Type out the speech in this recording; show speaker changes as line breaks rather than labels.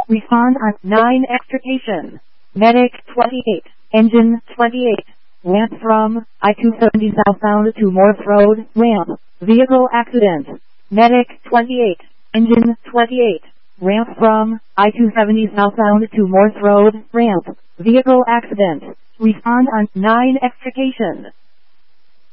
Respond on 9 extrication. Medic 28. Engine 28. Ramp from I-270 southbound to Morse Road. Ramp. Vehicle accident. Medic 28. Engine 28. Ramp from I-270 southbound to Morse Road. Ramp. Vehicle accident. Respond on 9 extrication.